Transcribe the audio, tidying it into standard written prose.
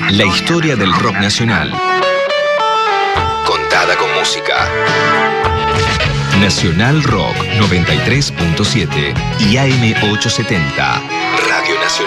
La historia del rock nacional. Contada con música. Nacional Rock 93.7 y AM 870. Radio Nacional.